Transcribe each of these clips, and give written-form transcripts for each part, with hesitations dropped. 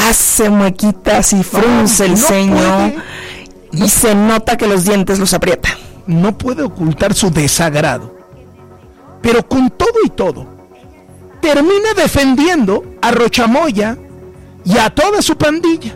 hace muequitas y frunce el ceño y se nota que los dientes los aprieta. No puede ocultar su desagrado, pero con todo y todo termina defendiendo a Rochamoya y a toda su pandilla.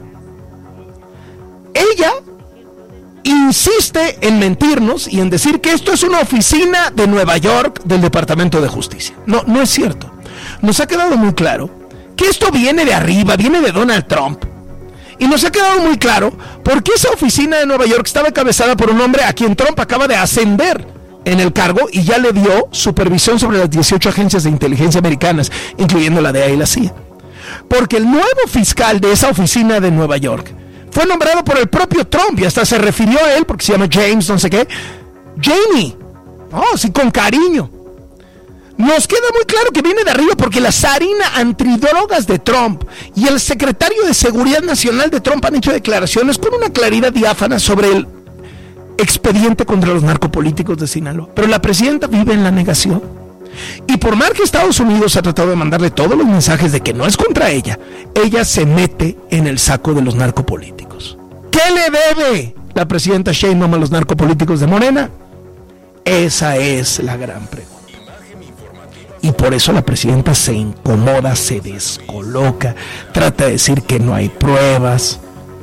Ella insiste en mentirnos y en decir que esto es una oficina de Nueva York del Departamento de Justicia. No es cierto. Nos ha quedado muy claro que esto viene de arriba, viene de Donald Trump. Y nos ha quedado muy claro porque esa oficina de Nueva York estaba encabezada por un hombre a quien Trump acaba de ascender en el cargo y ya le dio supervisión sobre las 18 agencias de inteligencia americanas, incluyendo la DEA y la CIA. Porque el nuevo fiscal de esa oficina de Nueva York fue nombrado por el propio Trump y hasta se refirió a él porque se llama James, no sé qué. Jamie. Sí, con cariño. Nos queda muy claro que viene de arriba porque la zarina antidrogas de Trump y el secretario de Seguridad Nacional de Trump han hecho declaraciones con una claridad diáfana sobre el expediente contra los narcopolíticos de Sinaloa. Pero la presidenta vive en la negación. Y por más que Estados Unidos ha tratado de mandarle todos los mensajes de que no es contra ella, ella se mete en el saco de los narcopolíticos. ¿Qué le debe la presidenta Sheinbaum a los narcopolíticos de Morena? Esa es la gran pregunta. Y por eso la presidenta se incomoda, se descoloca, trata de decir que no hay pruebas.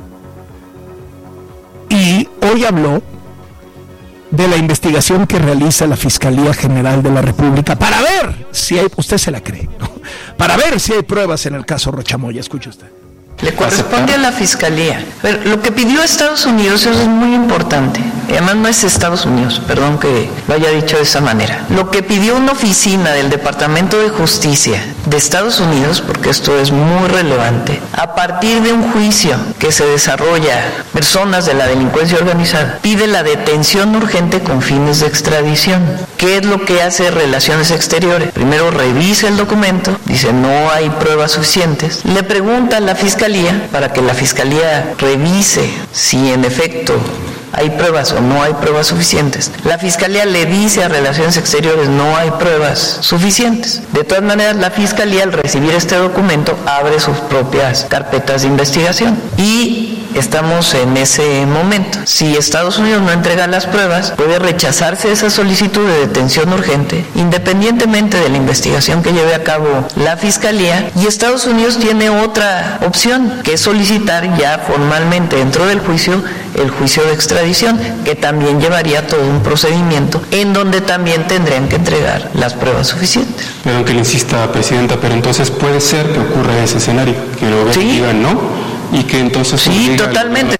Y hoy habló de la investigación que realiza la Fiscalía General de la República para ver si hay, usted se la cree, ¿no? Para ver si hay pruebas en el caso Rochamoya. Escuche usted. Le corresponde a la Fiscalía. Pero lo que pidió Estados Unidos, eso es muy importante. Además no es Estados Unidos, perdón que lo haya dicho de esa manera. Lo que pidió una oficina del Departamento de Justicia de Estados Unidos, porque esto es muy relevante, a partir de un juicio que se desarrolla personas de la delincuencia organizada, pide la detención urgente con fines de extradición. ¿Qué es lo que hace Relaciones Exteriores? Primero revisa el documento, dice no hay pruebas suficientes, le pregunta a la Fiscalía para que la Fiscalía revise si en efecto hay pruebas o no hay pruebas suficientes. La Fiscalía le dice a Relaciones Exteriores no hay pruebas suficientes. De todas maneras, la Fiscalía al recibir este documento abre sus propias carpetas de investigación y estamos en ese momento. Si Estados Unidos no entrega las pruebas, puede rechazarse esa solicitud de detención urgente, independientemente de la investigación que lleve a cabo la Fiscalía, y Estados Unidos tiene otra opción, que es solicitar ya formalmente dentro del juicio, el juicio de extradición, que también llevaría todo un procedimiento en donde también tendrían que entregar las pruebas suficientes. Perdón que le insista, Presidenta, pero entonces puede ser que ocurra ese escenario, que lo digan, ¿no? Y que entonces... Sí, totalmente.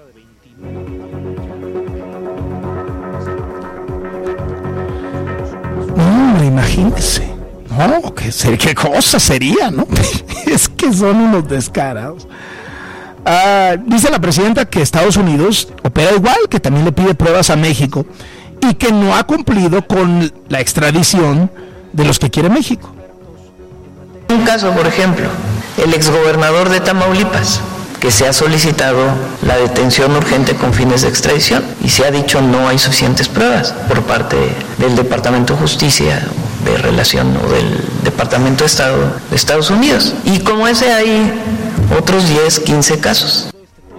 No, imagínese. No, qué cosa sería, ¿no? Es que son unos descarados. Dice la presidenta que Estados Unidos opera igual, que también le pide pruebas a México y que no ha cumplido con la extradición de los que quiere México. Un caso, por ejemplo, el exgobernador de Tamaulipas, que se ha solicitado la detención urgente con fines de extradición y se ha dicho no hay suficientes pruebas por parte del Departamento de Justicia de Relación o del Departamento de Estado de Estados Unidos. Y como ese hay otros 10, 15 casos.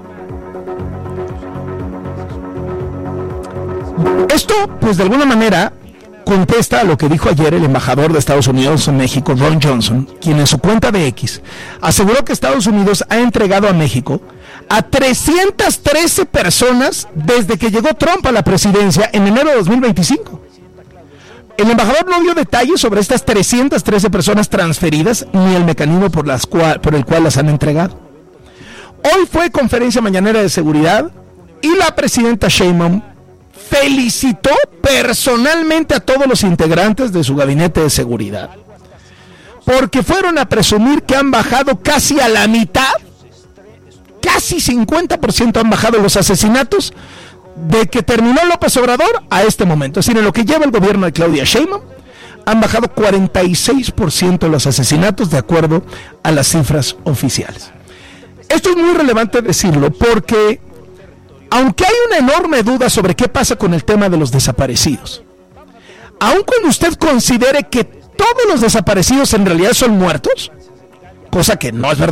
Esto, pues de alguna manera, contesta a lo que dijo ayer el embajador de Estados Unidos en México, Ron Johnson, quien en su cuenta de X aseguró que Estados Unidos ha entregado a México a 313 personas desde que llegó Trump a la presidencia en enero de 2025. El embajador no dio detalles sobre estas 313 personas transferidas ni el mecanismo por el cual las han entregado. Hoy fue conferencia mañanera de seguridad y la presidenta Sheinbaum felicitó personalmente a todos los integrantes de su gabinete de seguridad, porque fueron a presumir que han bajado casi a la mitad, casi 50% han bajado los asesinatos de que terminó López Obrador a este momento. Es decir, en lo que lleva el gobierno de Claudia Sheinbaum, han bajado 46% los asesinatos de acuerdo a las cifras oficiales. Esto es muy relevante decirlo porque aunque hay una enorme duda sobre qué pasa con el tema de los desaparecidos, aun cuando usted considere que todos los desaparecidos en realidad son muertos, cosa que no es verdad,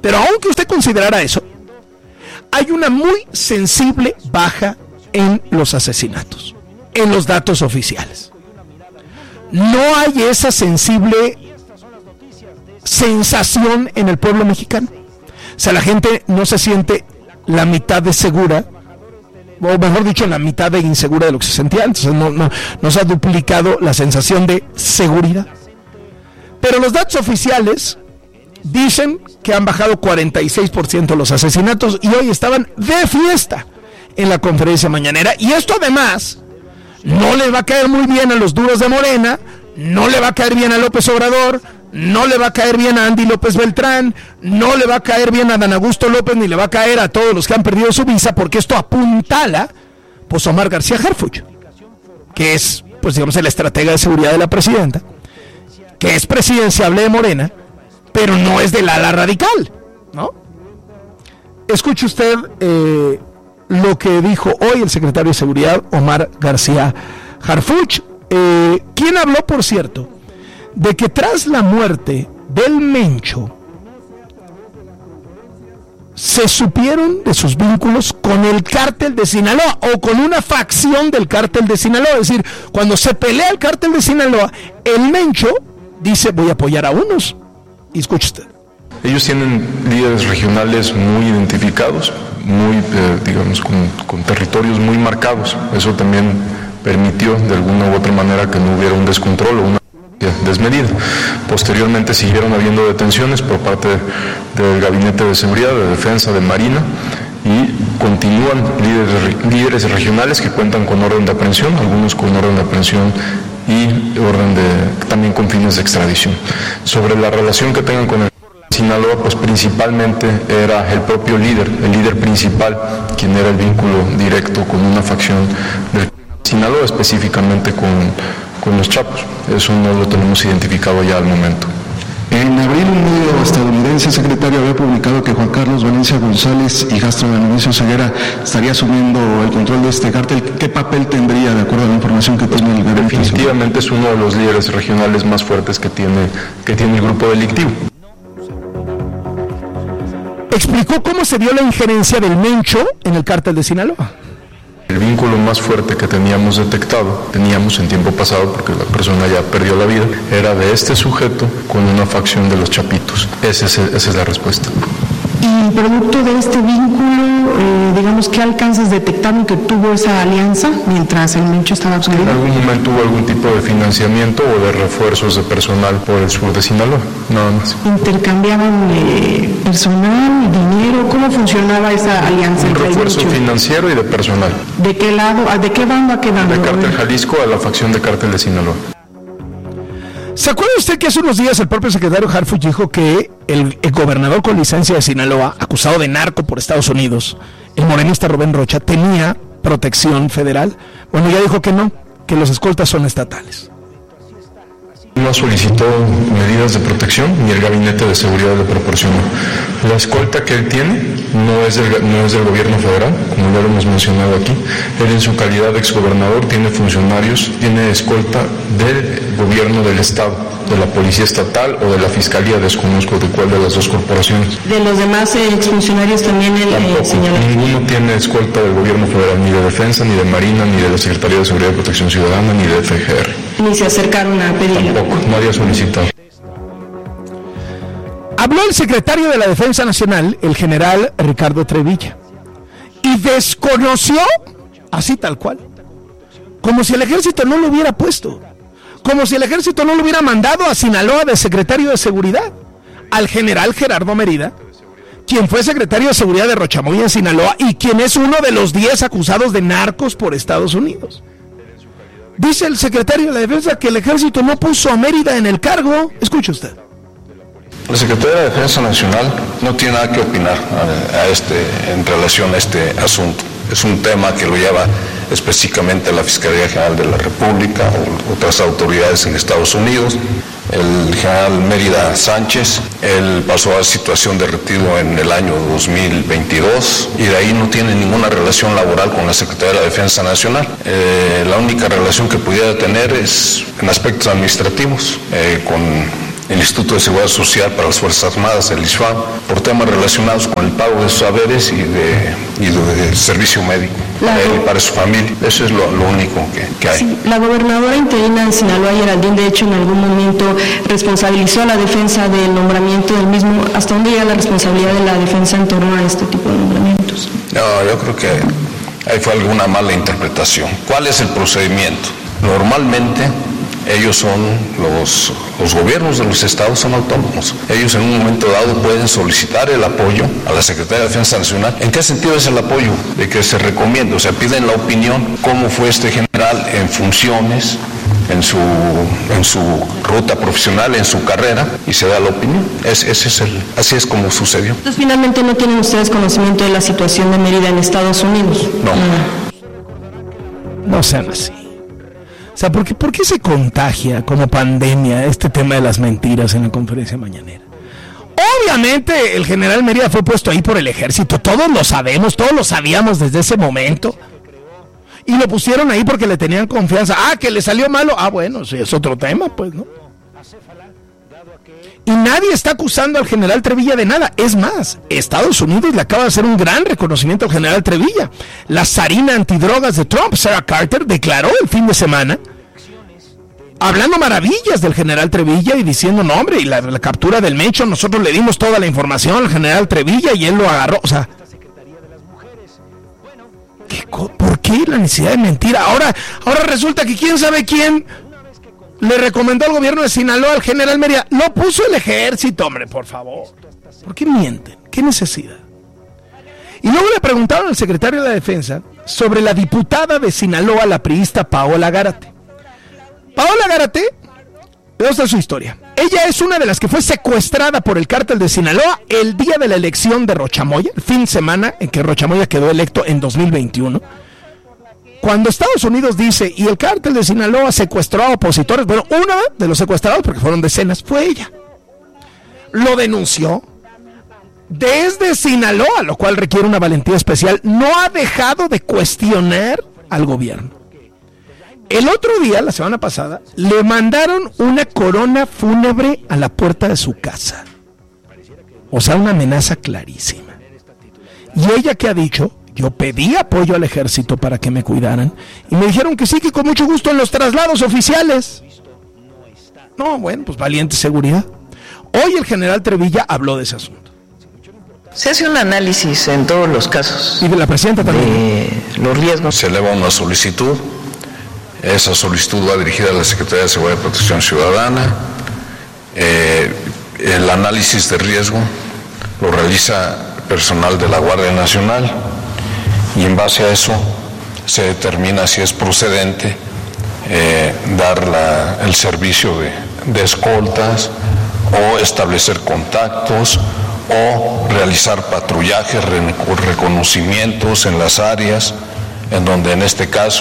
Pero aunque usted considerara eso, hay una muy sensible baja en los asesinatos, en los datos oficiales. No hay esa sensible sensación en el pueblo mexicano. O sea, la gente no se siente la mitad de segura, o mejor dicho, la mitad de insegura de lo que se sentía antes. No se ha duplicado la sensación de seguridad. Pero los datos oficiales dicen que han bajado 46% los asesinatos y hoy estaban de fiesta en la conferencia mañanera. Y esto además no le va a caer muy bien a los duros de Morena, no le va a caer bien a López Obrador, no le va a caer bien a Andy López Beltrán, no le va a caer bien a Adán Augusto López, ni le va a caer a todos los que han perdido su visa, porque esto apuntala pues Omar García Harfuch, que es, pues digamos, el estratega de seguridad de la presidenta, que es presidenciable de Morena, pero no es del ala radical, ¿no? Escuche usted lo que dijo hoy el secretario de Seguridad, Omar García Harfuch, quien habló, por cierto, de que tras la muerte del Mencho se supieron de sus vínculos con el cártel de Sinaloa o con una facción del cártel de Sinaloa. Es decir, cuando se pelea el cártel de Sinaloa, el Mencho dice: voy a apoyar a unos. Y escuche usted. Ellos tienen líderes regionales muy identificados, muy, digamos, con territorios muy marcados. Eso también permitió de alguna u otra manera que no hubiera un descontrol o una desmedida. Posteriormente siguieron habiendo detenciones por parte del Gabinete de Seguridad, de Defensa, de Marina, y continúan líderes regionales que cuentan con orden de aprehensión, algunos con orden de aprehensión y también con fines de extradición. Sobre la relación que tengan con el Sinaloa, pues principalmente era el propio el líder principal, quien era el vínculo directo con una facción del Sinaloa, específicamente con los Chapos. Eso no lo tenemos identificado ya al momento. En abril, un medio estadounidense, secretario, había publicado que Juan Carlos Valencia González, hijastro de Mauricio Ceguera, estaría asumiendo el control de este cártel. ¿Qué papel tendría, de acuerdo a la información que tiene el gobierno? Definitivamente es uno de los líderes regionales más fuertes que tiene el grupo delictivo. Explicó cómo se dio la injerencia del Mencho en el cártel de Sinaloa. El vínculo más fuerte que teníamos en tiempo pasado, porque la persona ya perdió la vida, era de este sujeto con una facción de los Chapitos. Esa es la respuesta. Y producto de este vínculo, digamos, ¿qué alcances detectaron que tuvo esa alianza mientras el Mencho estaba absuelto? En algún momento hubo algún tipo de financiamiento o de refuerzos de personal por el sur de Sinaloa, nada más. ¿Intercambiaban personal, dinero? ¿Cómo funcionaba esa alianza? Un refuerzo financiero y de personal. ¿De qué lado? ¿De qué bando a qué bando? De Cártel Jalisco a la facción de Cártel de Sinaloa. ¿Se acuerda usted que hace unos días el propio secretario Harfuch dijo que el gobernador con licencia de Sinaloa, acusado de narco por Estados Unidos, el morenista Rubén Rocha, tenía protección federal? Bueno, ya dijo que no, que los escoltas son estatales. No solicitó medidas de protección, ni el Gabinete de Seguridad le proporcionó. La escolta que él tiene no es del gobierno federal, como ya lo hemos mencionado aquí. Él, en su calidad de exgobernador, tiene funcionarios, tiene escolta del gobierno del estado, de la policía estatal o de la fiscalía, desconozco de cuál de las dos corporaciones. ¿De los demás exfuncionarios también señaló? Ninguno tiene escolta del gobierno federal, ni de Defensa, ni de Marina, ni de la Secretaría de Seguridad y Protección Ciudadana, ni de FGR. Ni se acercaron a pedirlo. Tampoco, nadie ha solicitado. Habló el secretario de la Defensa Nacional, el general Ricardo Trevilla, y desconoció, así tal cual, como si el ejército no lo hubiera puesto, como si el ejército no lo hubiera mandado a Sinaloa de secretario de Seguridad, al general Gerardo Mérida, quien fue secretario de Seguridad de Rochamoya en Sinaloa y quien es uno de los 10 acusados de narcos por Estados Unidos. Dice el secretario de la Defensa que el ejército no puso a Mérida en el cargo. Escuche usted. La Secretaría de Defensa Nacional no tiene nada que opinar en relación a este asunto. Es un tema que lo lleva específicamente la Fiscalía General de la República o otras autoridades en Estados Unidos. El general Mérida Sánchez, él pasó a situación de retiro en el año 2022 y de ahí no tiene ninguna relación laboral con la Secretaría de la Defensa Nacional. La única relación que pudiera tener es en aspectos administrativos, con el Instituto de Seguridad Social para las Fuerzas Armadas, el ISFAM, por temas relacionados con el pago de sus haberes y de servicio médico para él y para su familia. Eso es lo único que hay. Sí, la gobernadora interina de Sinaloa, Geraldine, de hecho, en algún momento responsabilizó a la defensa del nombramiento del mismo. ¿Hasta dónde llega la responsabilidad de la defensa en torno a este tipo de nombramientos? No, yo creo que ahí fue alguna mala interpretación. ¿Cuál es el procedimiento? Normalmente ellos son los gobiernos de los estados son autónomos. Ellos en un momento dado pueden solicitar el apoyo a la Secretaría de Defensa Nacional. ¿En qué sentido es el apoyo? De que se recomiende, o sea, piden la opinión, cómo fue este general en funciones, en su ruta profesional, en su carrera, y se da la opinión. Así es como sucedió. Entonces, finalmente, ¿no tienen ustedes conocimiento de la situación de Mérida en Estados Unidos? No. No sean así. O sea, ¿por qué se contagia como pandemia este tema de las mentiras en la conferencia mañanera? Obviamente el general Mérida fue puesto ahí por el ejército, todos lo sabemos, todos lo sabíamos desde ese momento. Y lo pusieron ahí porque le tenían confianza. Que le salió malo. Bueno, sí, es otro tema, pues, ¿no? Y nadie está acusando al general Trevilla de nada. Es más, Estados Unidos le acaba de hacer un gran reconocimiento al general Trevilla. La zarina antidrogas de Trump, Sarah Carter, declaró el fin de semana, hablando maravillas del general Trevilla y diciendo, no, hombre, y la captura del Mencho, nosotros le dimos toda la información al general Trevilla y él lo agarró. O sea, ¿por qué la necesidad de mentir? Ahora resulta que quién sabe quién le recomendó al gobierno de Sinaloa al general Mérida. Lo puso el ejército, hombre, por favor. ¿Por qué mienten? ¿Qué necesidad? Y luego le preguntaron al secretario de la Defensa sobre la diputada de Sinaloa, la priista Paola Gárate. Paola Gárate, vamos a ver su historia. Ella es una de las que fue secuestrada por el cártel de Sinaloa el día de la elección de Rochamoya, el fin de semana en que Rochamoya quedó electo en 2021. Cuando Estados Unidos dice, y el cártel de Sinaloa secuestró a opositores, bueno, una de los secuestrados, porque fueron decenas, fue ella. Lo denunció desde Sinaloa, lo cual requiere una valentía especial. No ha dejado de cuestionar al gobierno. El otro día, la semana pasada, le mandaron una corona fúnebre a la puerta de su casa. O sea, una amenaza clarísima. Y ella, ¿qué ha dicho? Yo pedí apoyo al ejército para que me cuidaran y me dijeron que sí, que con mucho gusto en los traslados oficiales. No, bueno, pues valiente seguridad. Hoy el general Trevilla habló de ese asunto. Se hace un análisis en todos los casos. Y de la presidenta también. De los riesgos. Se eleva una solicitud. Esa solicitud va dirigida a la Secretaría de Seguridad y Protección Ciudadana. El análisis de riesgo lo realiza personal de la Guardia Nacional. Y en base a eso se determina si es procedente dar el servicio de escoltas o establecer contactos o realizar patrullajes, reconocimientos en las áreas en donde en este caso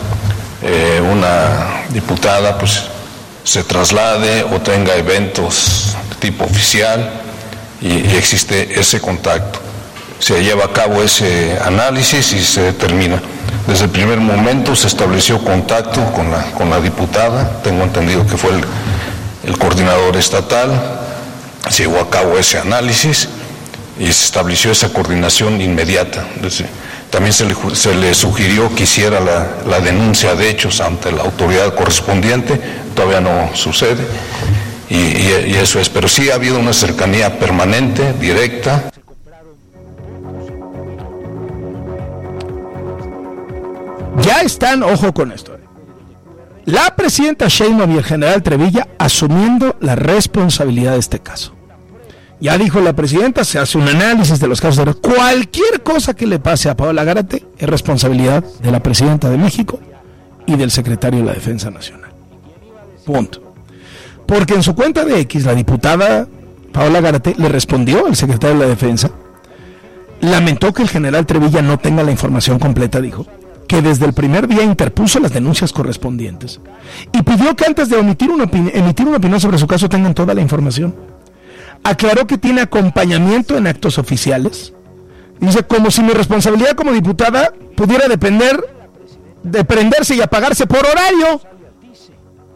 una diputada pues se traslade o tenga eventos de tipo oficial y existe ese contacto. Se lleva a cabo ese análisis y se determina. Desde el primer momento se estableció contacto con la diputada, tengo entendido que fue el coordinador estatal, se llevó a cabo ese análisis y se estableció esa coordinación inmediata. También se le sugirió que hiciera la denuncia de hechos ante la autoridad correspondiente, todavía no sucede y eso es, pero sí ha habido una cercanía permanente, directa. Ya están, ojo con esto, la presidenta Sheinbaum y el general Trevilla asumiendo la responsabilidad de este caso. Ya dijo la presidenta, se hace un análisis de los casos de cualquier cosa que le pase a Paola Gárate es responsabilidad de la presidenta de México y del secretario de la Defensa Nacional. Punto. Porque en su cuenta de X, la diputada Paola Gárate le respondió al secretario de la Defensa, lamentó que el general Trevilla no tenga la información completa, dijo, que desde el primer día interpuso las denuncias correspondientes y pidió que antes de emitir una opinión sobre su caso tengan toda la información. Aclaró que tiene acompañamiento en actos oficiales. Dice, como si mi responsabilidad como diputada pudiera de prenderse y apagarse por horario.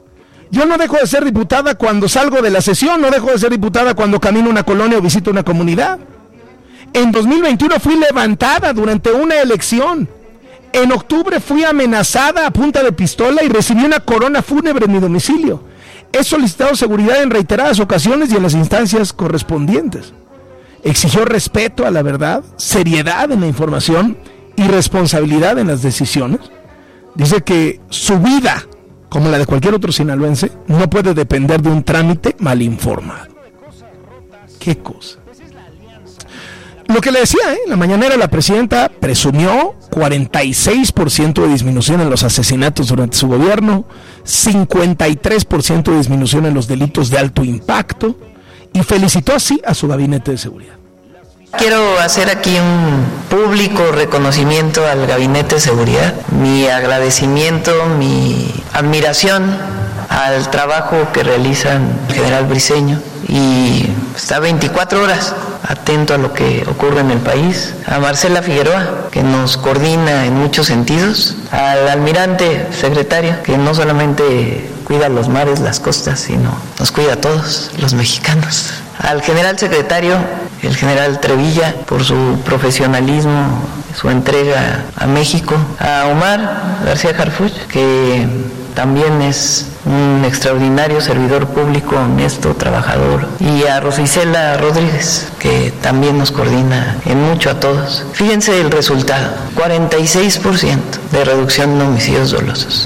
Yo no dejo de ser diputada cuando salgo de la sesión, no dejo de ser diputada cuando camino a una colonia o visito una comunidad. En 2021 fui levantada durante una elección. En octubre fui amenazada a punta de pistola y recibí una corona fúnebre en mi domicilio. He solicitado seguridad en reiteradas ocasiones y en las instancias correspondientes. Exigió respeto a la verdad, seriedad en la información y responsabilidad en las decisiones. Dice que su vida, como la de cualquier otro sinaloense, no puede depender de un trámite mal informado. ¿Qué cosa? Lo que le decía, en la mañanera la presidenta presumió 46% de disminución en los asesinatos durante su gobierno, 53% de disminución en los delitos de alto impacto, y felicitó así a su gabinete de seguridad. Quiero hacer aquí un público reconocimiento al Gabinete de Seguridad, mi agradecimiento, mi admiración al trabajo que realizan el general Briceño, y está 24 horas atento a lo que ocurre en el país, a Marcela Figueroa, que nos coordina en muchos sentidos, al almirante secretario, que no solamente cuida los mares, las costas, sino nos cuida a todos los mexicanos, al general secretario, el general Trevilla, por su profesionalismo, su entrega a México, a Omar García Harfuch, que también es un extraordinario servidor público, honesto, trabajador, y a Rosicela Rodríguez, que también nos coordina en mucho a todos. Fíjense el resultado, 46% de reducción en homicidios dolosos.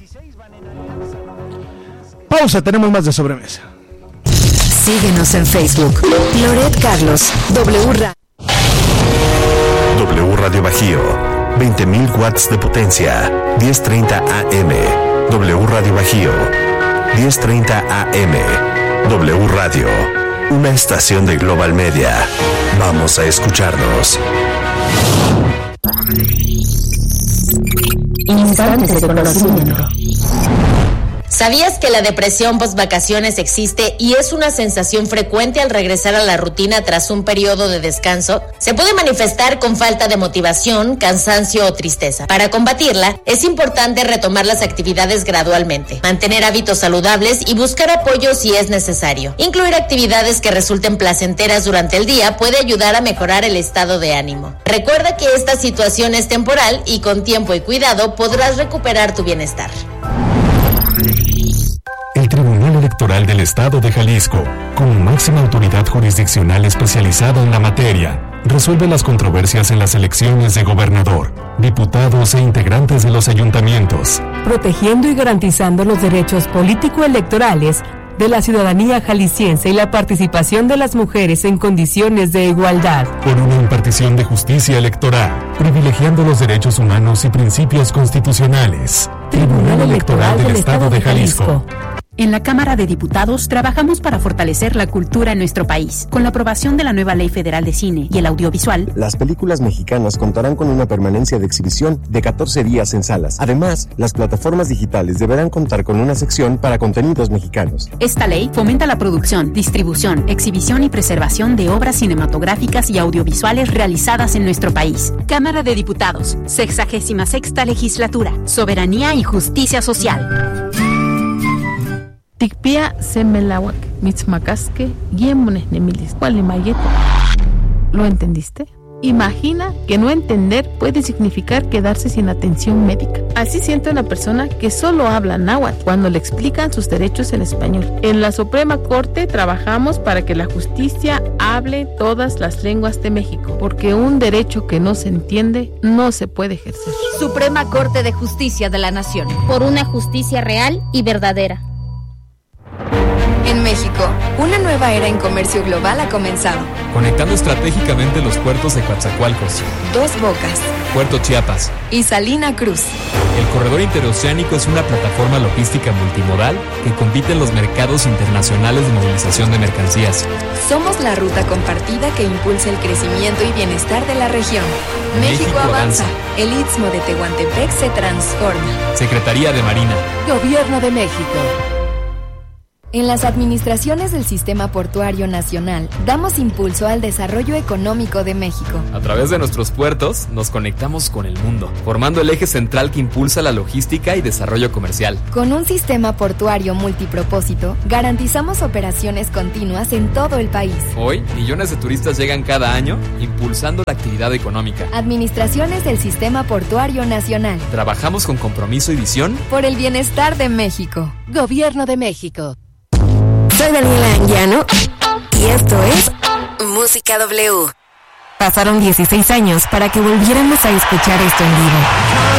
Pausa, tenemos más de sobremesa. Síguenos en Facebook. Loret Carlos, W Radio Bajío, 20.000 watts de potencia, 10:30 AM. W Radio Bajío, 10:30 AM. W Radio, una estación de Global Media. Vamos a escucharnos. Instantes de conocimiento. ¿Sabías que la depresión post-vacaciones existe y es una sensación frecuente al regresar a la rutina tras un periodo de descanso? Se puede manifestar con falta de motivación, cansancio o tristeza. Para combatirla, es importante retomar las actividades gradualmente, mantener hábitos saludables y buscar apoyo si es necesario. Incluir actividades que resulten placenteras durante el día puede ayudar a mejorar el estado de ánimo. Recuerda que esta situación es temporal y con tiempo y cuidado podrás recuperar tu bienestar. El Tribunal Electoral del Estado de Jalisco, como máxima autoridad jurisdiccional especializada en la materia, resuelve las controversias en las elecciones de gobernador, diputados e integrantes de los ayuntamientos, protegiendo y garantizando los derechos político-electorales de la ciudadanía jalisciense y la participación de las mujeres en condiciones de igualdad. Por una impartición de justicia electoral, privilegiando los derechos humanos y principios constitucionales. Tribunal Electoral del Estado de Jalisco. En la Cámara de Diputados trabajamos para fortalecer la cultura en nuestro país. Con la aprobación de la nueva Ley Federal de Cine y el Audiovisual, las películas mexicanas contarán con una permanencia de exhibición de 14 días en salas. Además, las plataformas digitales deberán contar con una sección para contenidos mexicanos. Esta ley fomenta la producción, distribución, exhibición y preservación de obras cinematográficas y audiovisuales realizadas en nuestro país. Cámara de Diputados, 66ª Legislatura, Soberanía y Justicia Social. Tikpia semelawak, mitzmacasque, yemones nemilis, cualimayeto. ¿Lo entendiste? Imagina que no entender puede significar quedarse sin atención médica. Así siente una persona que solo habla náhuatl cuando le explican sus derechos en español. En la Suprema Corte trabajamos para que la justicia hable todas las lenguas de México, porque un derecho que no se entiende no se puede ejercer. Suprema Corte de Justicia de la Nación. Por una justicia real y verdadera. En México, una nueva era en comercio global ha comenzado. Conectando estratégicamente los puertos de Coatzacoalcos, Dos Bocas, Puerto Chiapas y Salina Cruz. El corredor interoceánico es una plataforma logística multimodal que compite en los mercados internacionales de movilización de mercancías. Somos la ruta compartida que impulsa el crecimiento y bienestar de la región. México avanza. El Istmo de Tehuantepec se transforma. Secretaría de Marina. Gobierno de México. En las administraciones del Sistema Portuario Nacional, damos impulso al desarrollo económico de México. A través de nuestros puertos, nos conectamos con el mundo, formando el eje central que impulsa la logística y desarrollo comercial. Con un sistema portuario multipropósito, garantizamos operaciones continuas en todo el país. Hoy, millones de turistas llegan cada año, impulsando la actividad económica. Administraciones del Sistema Portuario Nacional. Trabajamos con compromiso y visión por el bienestar de México. Gobierno de México. Soy Daniela Anguiano y esto es Música W. Pasaron 16 años para que volviéramos a escuchar esto en vivo.